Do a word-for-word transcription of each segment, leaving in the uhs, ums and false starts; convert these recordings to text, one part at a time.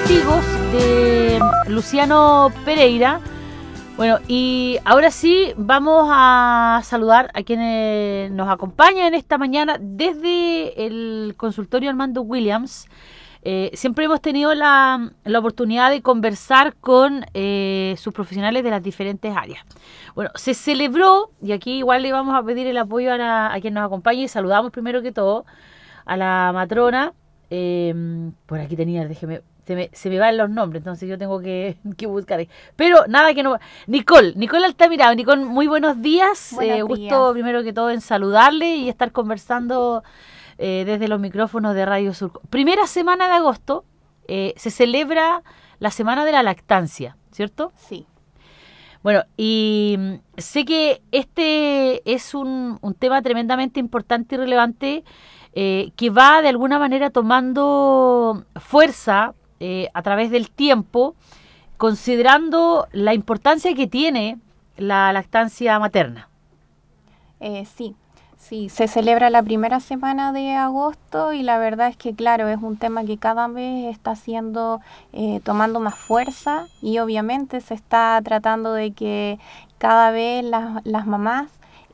testigos de Luciano Pereira. Bueno, y ahora sí vamos a saludar a quienes nos acompañan esta mañana desde el consultorio Armando Williams. Eh, siempre hemos tenido la, la oportunidad de conversar con eh, sus profesionales de las diferentes áreas. Bueno, se celebró, y aquí igual le vamos a pedir el apoyo a, la, a quien nos acompañe, y saludamos primero que todo a la matrona. Eh, por aquí tenía, déjeme, se me, se me van los nombres, entonces yo tengo que, que buscar. Pero nada que no. Nicole, Nicole Altamirano. Nicole, muy buenos días. Buenos eh, gusto días. primero que todo en saludarle y estar conversando eh, desde los micrófonos de Radio Sur. Primera semana de agosto eh, se celebra la Semana de la Lactancia, ¿cierto? Sí. Bueno, y mm, sé que este es un, un tema tremendamente importante y relevante eh, que va de alguna manera tomando fuerza eh, a través del tiempo, considerando la importancia que tiene la lactancia materna. Eh, sí, sí, se celebra la primera semana de agosto y la verdad es que, claro, es un tema que cada vez está siendo, eh, tomando más fuerza y obviamente se está tratando de que cada vez las, las mamás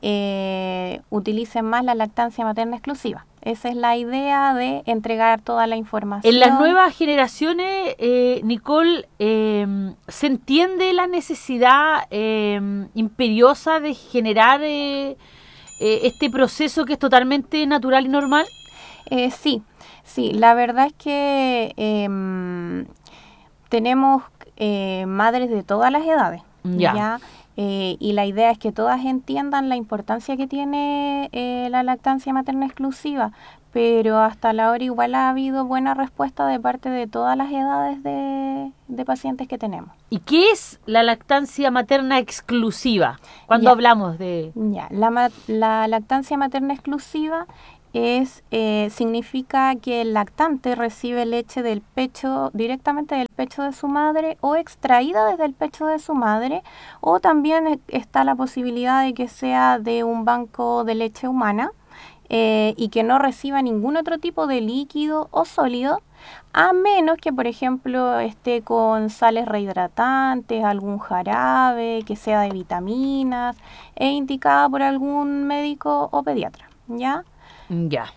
eh, utilicen más la lactancia materna exclusiva. Esa es la idea de entregar toda la información. En las nuevas generaciones, eh, Nicole, eh, ¿se entiende la necesidad eh, imperiosa de generar eh, eh, este proceso que es totalmente natural y normal? Eh, sí, sí, la verdad es que eh, tenemos eh, madres de todas las edades, Ya. ¿ya? Eh, y la idea es que todas entiendan la importancia que tiene eh, la lactancia materna exclusiva, pero hasta la hora igual ha habido buena respuesta de parte de todas las edades de, de pacientes que tenemos. ¿Y qué es la lactancia materna exclusiva? Cuando Ya. hablamos de... Ya, la, ma- la lactancia materna exclusiva es eh, significa que el lactante recibe leche del pecho, directamente del pecho de su madre o extraída desde el pecho de su madre, o también e- está la posibilidad de que sea de un banco de leche humana eh, y que no reciba ningún otro tipo de líquido o sólido, a menos que, por ejemplo, esté con sales rehidratantes, algún jarabe, que sea de vitaminas, e indicada por algún médico o pediatra, ¿ya? Ya.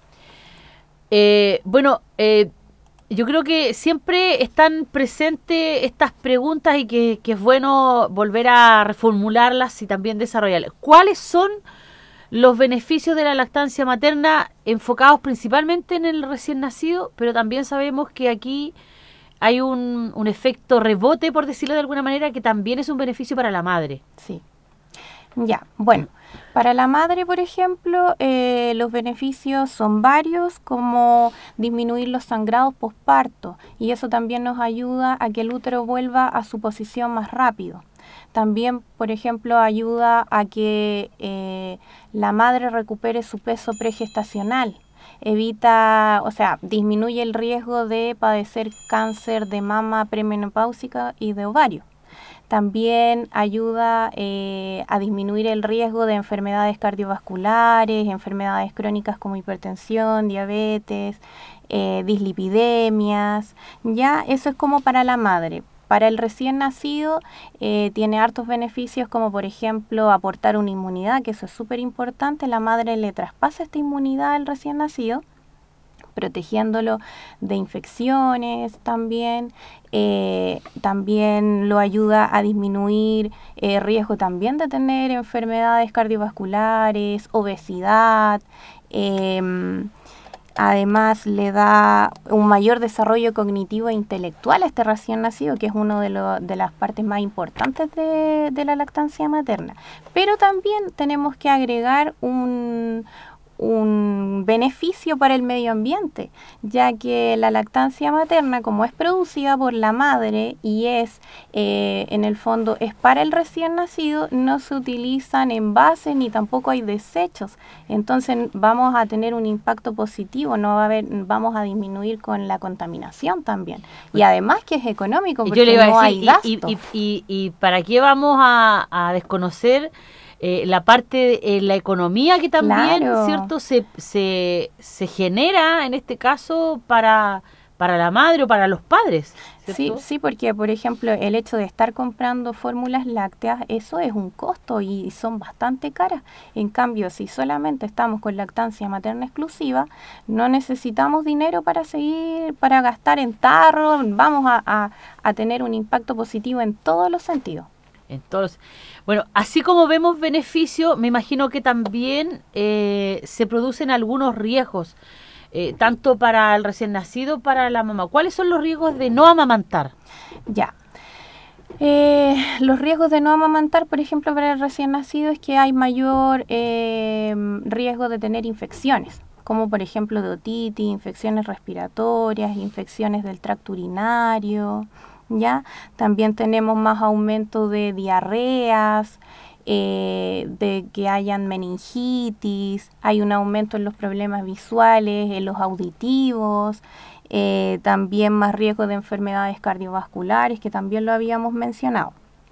Eh, bueno, eh, yo creo que siempre están presentes estas preguntas y que, que es bueno volver a reformularlas y también desarrollarlas. ¿Cuáles son los beneficios de la lactancia materna enfocados principalmente en el recién nacido? Pero también sabemos que aquí hay un, un efecto rebote, por decirlo de alguna manera, que también es un beneficio para la madre. Sí. Ya, bueno, para la madre, por ejemplo, eh, los beneficios son varios, como disminuir los sangrados posparto, y eso también nos ayuda a que el útero vuelva a su posición más rápido. También, por ejemplo, ayuda a que eh, la madre recupere su peso pregestacional. Evita, o sea, disminuye el riesgo de padecer cáncer de mama premenopáusica y de ovario. También ayuda eh, a disminuir el riesgo de enfermedades cardiovasculares, enfermedades crónicas como hipertensión, diabetes, eh, dislipidemias. Ya, eso es como para la madre. Para el recién nacido eh, tiene hartos beneficios, como por ejemplo aportar una inmunidad, que eso es súper importante. La madre le traspasa esta inmunidad al recién nacido, protegiéndolo de infecciones también. Eh, también lo ayuda a disminuir el riesgo también de tener enfermedades cardiovasculares, obesidad. Eh, además le da un mayor desarrollo cognitivo e intelectual a este recién nacido, que es una de, lo, de las partes más importantes de, de la lactancia materna. Pero también tenemos que agregar un... un beneficio para el medio ambiente, ya que la lactancia materna, como es producida por la madre y es, eh, en el fondo, es para el recién nacido, no se utilizan envases ni tampoco hay desechos. Entonces vamos a tener un impacto positivo, no va a haber, vamos a disminuir con la contaminación también. Y además que es económico, porque Yo le iba no a hay decir, gasto. y, y, y, y, y para qué vamos a, a desconocer eh, la parte, eh, la economía que también, Claro. ¿cierto? Se, se, se genera en este caso para, para la madre o para los padres, Sí, ¿cierto? sí, porque por ejemplo el hecho de estar comprando fórmulas lácteas, eso es un costo y son bastante caras. En cambio, si solamente estamos con lactancia materna exclusiva, no necesitamos dinero para seguir, para gastar en tarro, vamos a, a, a tener un impacto positivo en todos los sentidos. Entonces, bueno, así como vemos beneficios, me imagino que también eh, se producen algunos riesgos. Eh, tanto para el recién nacido, para la mamá. ¿Cuáles son los riesgos de no amamantar? Ya. Eh, los riesgos de no amamantar, por ejemplo, para el recién nacido es que hay mayor eh, riesgo de tener infecciones, como por ejemplo de otitis, infecciones respiratorias, infecciones del tracto urinario, ¿ya? También tenemos más aumento de diarreas, Eh, de que hayan meningitis, hay un aumento en los problemas visuales, en los auditivos, eh, también más riesgo de enfermedades cardiovasculares, que también lo habíamos mencionado.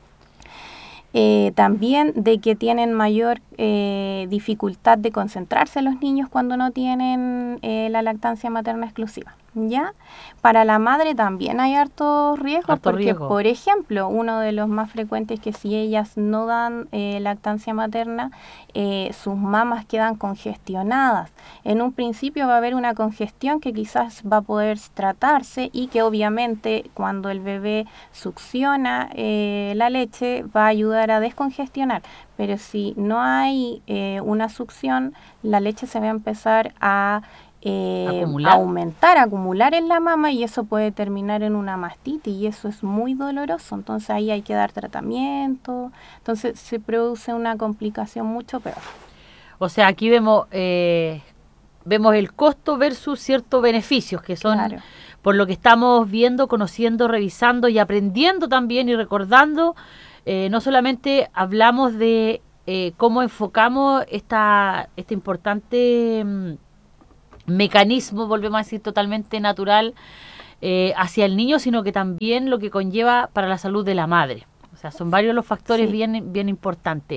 Eh, también de que tienen mayor eh, dificultad de concentrarse los niños cuando no tienen eh, la lactancia materna exclusiva. ¿Ya? Para la madre también hay hartos riesgos, Harto porque riesgo. por ejemplo, uno de los más frecuentes es que si ellas no dan eh, lactancia materna, eh, sus mamas quedan congestionadas. En un principio va a haber una congestión que quizás va a poder tratarse y que obviamente cuando el bebé succiona eh, la leche va a ayudar a descongestionar. Pero si no hay eh, una succión, la leche se va a empezar a Eh, ¿Acumular? aumentar, acumular en la mama y eso puede terminar en una mastitis y eso es muy doloroso, entonces ahí hay que dar tratamiento, entonces se produce una complicación mucho peor. O sea, aquí vemos eh, vemos el costo versus ciertos beneficios, que son, Claro. por lo que estamos viendo, conociendo, revisando y aprendiendo también y recordando, eh, no solamente hablamos de eh, cómo enfocamos esta, este importante mm, mecanismo, volvemos a decir, totalmente natural eh, hacia el niño, sino que también lo que conlleva para la salud de la madre. O sea, son varios los factores Sí. bien, bien importantes.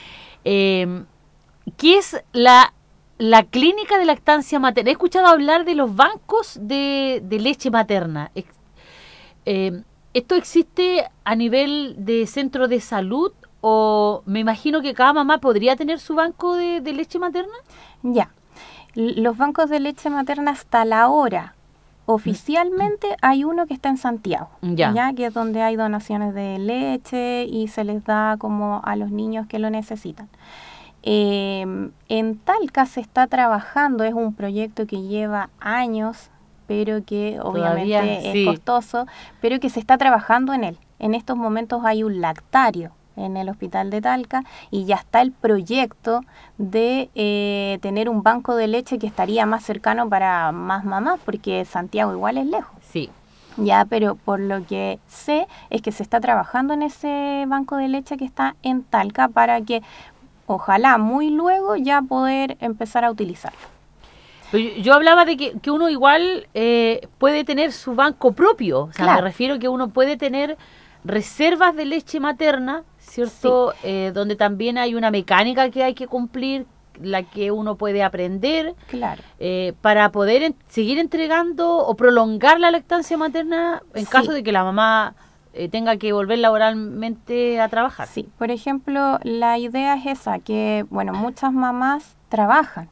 Eh, ¿Qué es la, la clínica de lactancia materna? He escuchado hablar de los bancos de, de leche materna. Ex- eh, ¿Esto existe a nivel de centro de salud o me imagino que cada mamá podría tener su banco de, de leche materna? Ya, L- los bancos de leche materna hasta la hora, oficialmente hay uno que está en Santiago, Ya. que es donde hay donaciones de leche y se les da como a los niños que lo necesitan. Eh, en Talca se está trabajando, es un proyecto que lleva años, pero que obviamente Todavía, es sí. costoso, pero que se está trabajando en él. En estos momentos hay un lactario en el hospital de Talca y ya está el proyecto de eh, tener un banco de leche que estaría más cercano para más mamás, porque Santiago igual es lejos. Sí. Ya, pero por lo que sé es que se está trabajando en ese banco de leche que está en Talca para que ojalá muy luego ya poder empezar a utilizarlo. Pero yo, yo hablaba de que, que uno igual eh, puede tener su banco propio. O sea, Claro. me refiero que uno puede tener reservas de leche materna, ¿cierto? Eh, donde también hay una mecánica que hay que cumplir, la que uno puede aprender Claro. eh, para poder en- seguir entregando o prolongar la lactancia materna en Sí. caso de que la mamá eh, tenga que volver laboralmente a trabajar. Sí, por ejemplo, la idea es esa, que, bueno, muchas mamás trabajan.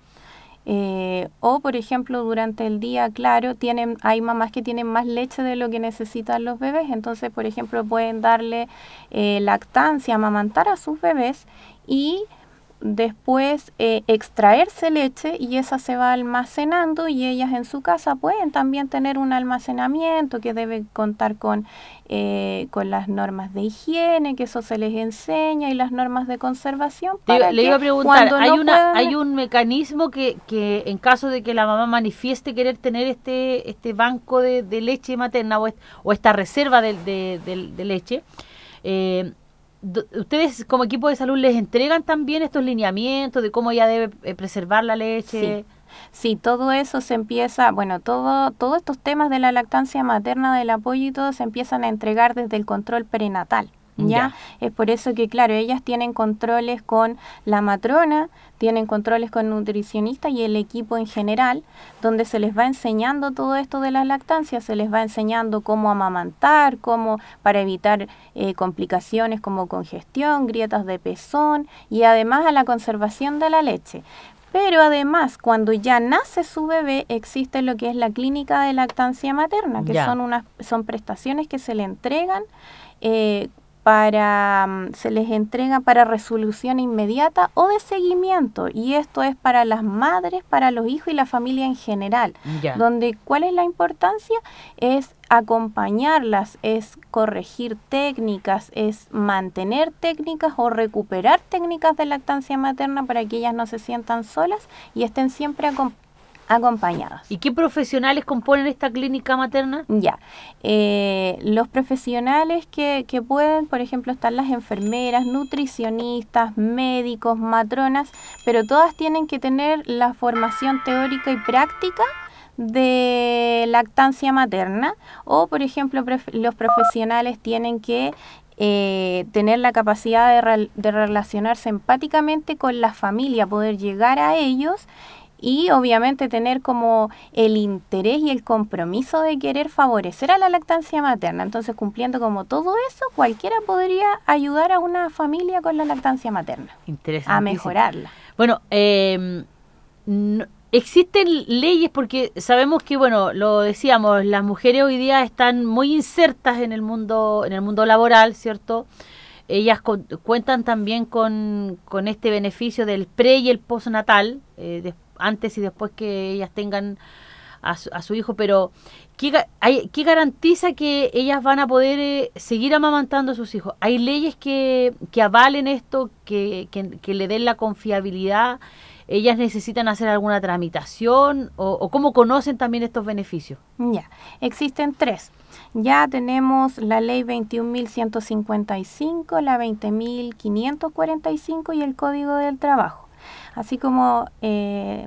Eh, o, por ejemplo, durante el día, claro, tienen, hay mamás que tienen más leche de lo que necesitan los bebés, entonces, por ejemplo, pueden darle eh, lactancia, amamantar a sus bebés y después eh, extraerse leche y esa se va almacenando y ellas en su casa pueden también tener un almacenamiento que debe contar con, eh, con las normas de higiene, que eso se les enseña y las normas de conservación. Te- Para le que iba a preguntar, cuando ¿hay, no una, puedan- ¿hay un mecanismo que, que en caso de que la mamá manifieste querer tener este este banco de, de leche materna o, est- o esta reserva de, de- de- de leche, eh, do- ustedes como equipo de salud les entregan también estos lineamientos de cómo ella debe eh, preservar la leche? Sí. Sí, todo eso se empieza, bueno, todo, todos estos temas de la lactancia materna, del apoyo y todo se empiezan a entregar desde el control prenatal. ¿ya? Ya. Es por eso que, claro, ellas tienen controles con la matrona, tienen controles con nutricionista y el equipo en general, donde se les va enseñando todo esto de la lactancia, se les va enseñando cómo amamantar, cómo para evitar eh, complicaciones como congestión, grietas de pezón y además a la conservación de la leche. Pero además, cuando ya nace su bebé, existe lo que es la clínica de lactancia materna, que Ya. son unas son prestaciones que se le entregan eh, para mm, se les entrega para resolución inmediata o de seguimiento, y esto es para las madres, para los hijos y la familia en general, Ya. donde ¿cuál es la importancia? Es acompañarlas, es corregir técnicas, es mantener técnicas o recuperar técnicas de lactancia materna para que ellas no se sientan solas y estén siempre acom- acompañadas. ¿Y qué profesionales componen esta clínica materna? Ya, eh, los profesionales que, que pueden, por ejemplo, están las enfermeras, nutricionistas, médicos, matronas, pero todas tienen que tener la formación teórica y práctica de lactancia materna, o por ejemplo pref- los profesionales tienen que eh, tener la capacidad de, re- de relacionarse empáticamente con la familia, poder llegar a ellos y obviamente tener como el interés y el compromiso de querer favorecer a la lactancia materna. Entonces, cumpliendo como todo eso, cualquiera podría ayudar a una familia con la lactancia materna, Interesantísimo. a mejorarla. Bueno, eh, no- existen leyes porque sabemos que, bueno, lo decíamos, las mujeres hoy día están muy insertas en el mundo, en el mundo laboral, ¿cierto? Ellas con- cuentan también con, con este beneficio del pre y el postnatal, eh, de- antes y después que ellas tengan a su, a su hijo, pero ¿qué, ga- hay, ¿qué garantiza que ellas van a poder eh, seguir amamantando a sus hijos? ¿Hay leyes que, que avalen esto, que, que, que le den la confiabilidad? ¿Ellas necesitan hacer alguna tramitación? ¿O, o cómo conocen también estos beneficios? Ya, existen tres. Ya tenemos la ley veintiún mil ciento cincuenta y cinco, la veinte mil quinientos cuarenta y cinco y el Código del Trabajo. Así como eh,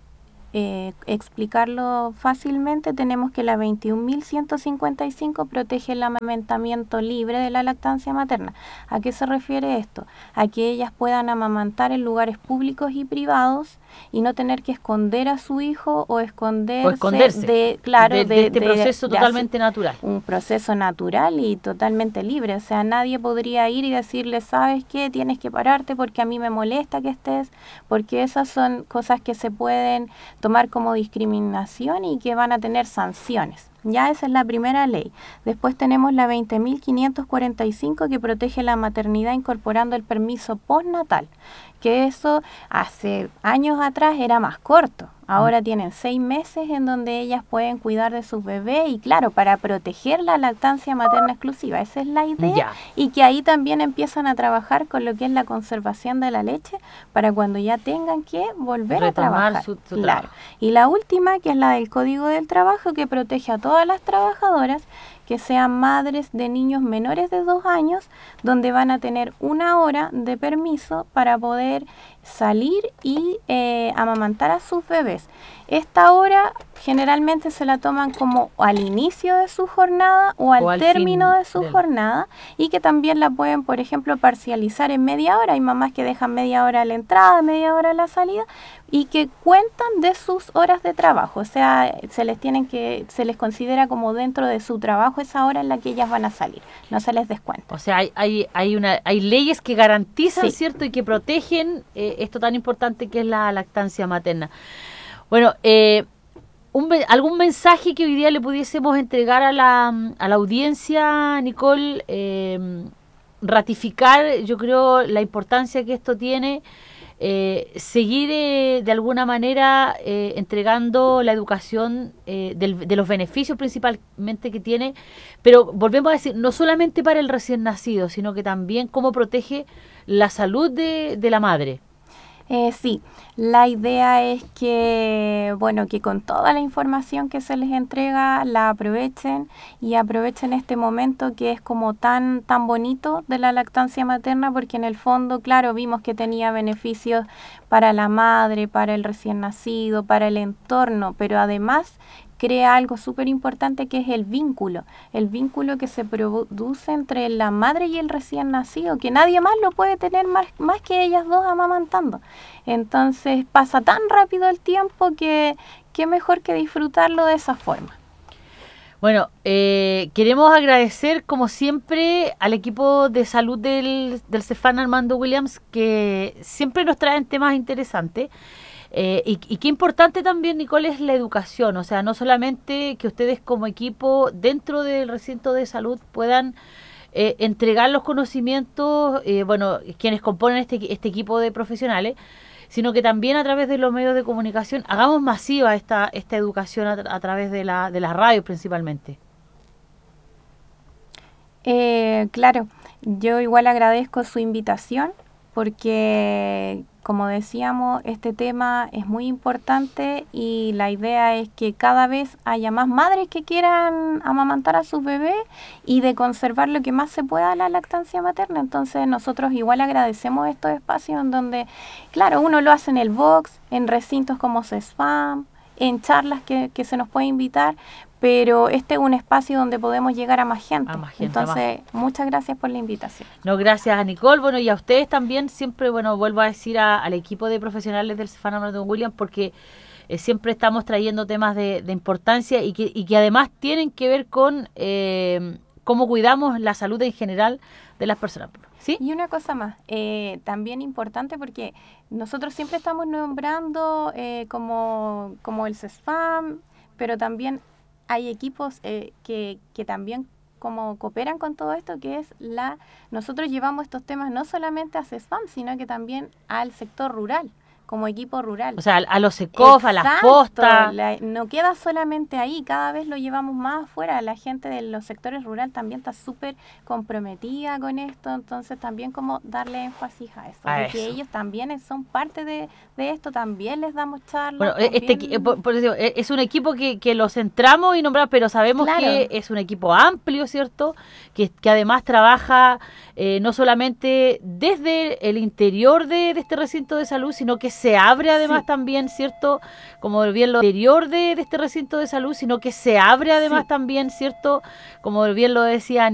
eh, explicarlo fácilmente, tenemos que la veintiún mil ciento cincuenta y cinco protege el amamantamiento libre de la lactancia materna. ¿A qué se refiere esto? A que ellas puedan amamantar en lugares públicos y privados y no tener que esconder a su hijo o esconderse, O esconderse de, claro, de, de, de este de- proceso de totalmente natural. un proceso natural y totalmente libre. O sea, nadie podría ir y decirle, ¿sabes qué? Tienes que pararte porque a mí me molesta que estés, porque esas son cosas que se pueden tomar como discriminación y que van a tener sanciones. Ya esa es la primera ley. Después tenemos la veinte mil quinientos cuarenta y cinco que protege la maternidad incorporando el permiso postnatal, que eso hace años atrás era más corto. Ahora tienen seis meses en donde ellas pueden cuidar de sus bebés y claro, para proteger la lactancia materna exclusiva. Esa es la idea. Ya. Y que ahí también empiezan a trabajar con lo que es la conservación de la leche para cuando ya tengan que volver Retomar a trabajar. su- su Claro. trabajo. Y la última, que es la del Código del Trabajo, que protege a todas las trabajadoras que sean madres de niños menores de dos años, donde van a tener una hora de permiso para poder salir y eh, amamantar a sus bebés. Esta hora generalmente se la toman como al inicio de su jornada o al, O al término fin de su del- jornada, y que también la pueden, por ejemplo, parcializar en media hora. Hay mamás que dejan media hora a la entrada, media hora a la salida y que cuentan de sus horas de trabajo. O sea, se les tienen que se les considera como dentro de su trabajo esa hora en la que ellas van a salir. No se les descuenta. O sea, hay, hay, hay, una, hay leyes que garantizan, Sí. ¿cierto? Y que protegen eh, esto tan importante que es la lactancia materna. Bueno, eh, un, me- ¿algún mensaje que hoy día le pudiésemos entregar a la, a la audiencia, Nicole? Eh, ratificar, yo creo, la importancia que esto tiene. Eh, seguir eh, de alguna manera eh, entregando la educación eh, del- de los beneficios principalmente que tiene, pero volvemos a decir, no solamente para el recién nacido, sino que también cómo protege la salud de, de la madre. Eh, sí, la idea es que, bueno, que con toda la información que se les entrega la aprovechen y aprovechen este momento que es como tan, tan bonito de la lactancia materna, porque en el fondo, claro, vimos que tenía beneficios para la madre, para el recién nacido, para el entorno, pero además crea algo súper importante que es el vínculo, el vínculo que se produce entre la madre y el recién nacido, que nadie más lo puede tener más, más que ellas dos amamantando. Entonces pasa tan rápido el tiempo que qué mejor que disfrutarlo de esa forma. Bueno, eh, queremos agradecer como siempre al equipo de salud del, del Cefam Armando Williams, que siempre nos traen temas interesantes. Eh, y, y qué importante también, Nicole, es la educación. O sea, no solamente que ustedes como equipo dentro del recinto de salud puedan eh, entregar los conocimientos, eh, bueno, quienes componen este, este equipo de profesionales, sino que también a través de los medios de comunicación hagamos masiva esta, esta educación a, a través de la, de las radios principalmente. Eh, claro, yo igual agradezco su invitación porque, como decíamos, este tema es muy importante y la idea es que cada vez haya más madres que quieran amamantar a sus bebés y de conservar lo que más se pueda la lactancia materna. Entonces nosotros igual agradecemos estos espacios en donde, claro, uno lo hace en el box, en recintos como Cefam, en charlas que, que se nos puede invitar, pero este es un espacio donde podemos llegar a más gente. A más gente, Entonces, más. muchas gracias por la invitación. No, gracias a Nicole, bueno, y a ustedes también, siempre, bueno, vuelvo a decir a, al equipo de profesionales del Cefam Armando Williams, porque eh, siempre estamos trayendo temas de, de importancia y que, y que además tienen que ver con eh, cómo cuidamos la salud en general de las personas. ¿Sí? Y una cosa más, eh, también importante porque nosotros siempre estamos nombrando eh, como, como el Cefam, pero también hay equipos eh, que, que también como cooperan con todo esto, que es la... Nosotros llevamos estos temas no solamente a Cefam, sino que también al sector rural, como equipo rural. O sea, a los ECOF, a las postas. La, no queda solamente ahí, cada vez lo llevamos más afuera. La gente de los sectores rurales también está súper comprometida con esto, entonces también como darle énfasis a eso, a de eso. que ellos también son parte de, de esto, también les damos charlas. Bueno, también... este por, por eso, es un equipo que, que lo centramos y nombramos, pero sabemos claro. que es un equipo amplio, ¿cierto? Que, que además trabaja eh, no solamente desde el interior de, de este recinto de salud, sino que se abre además sí. también, ¿cierto? Como bien lo interior de, de este recinto de salud, sino que se abre además sí. también, ¿cierto? Como bien lo decía